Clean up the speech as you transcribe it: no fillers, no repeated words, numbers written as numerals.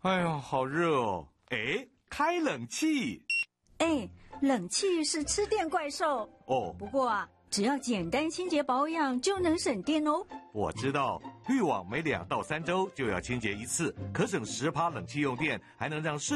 哎呀，好热哦！哎，开冷气。 哎，冷气是吃电怪兽哦。 不过啊，只要简单清洁保养就能省电哦。 我知道，滤网每2到3周就要清洁一次，可省10%冷气用电，还能让